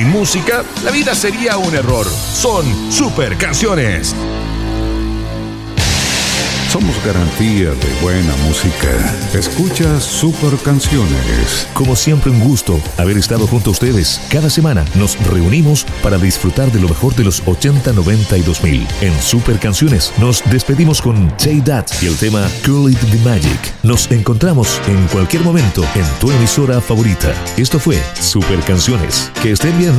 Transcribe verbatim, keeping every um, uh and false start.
Sin música, la vida sería un error. Son Super Canciones. Somos garantía de buena música. Escucha Super Canciones. Como siempre, un gusto haber estado junto a ustedes. Cada semana nos reunimos para disfrutar de lo mejor de los ochenta, noventa y dos mil. En Super Canciones nos despedimos con Say That y el tema Call It The Magic. Nos encontramos en cualquier momento en tu emisora favorita. Esto fue Super Canciones. Que estén bien.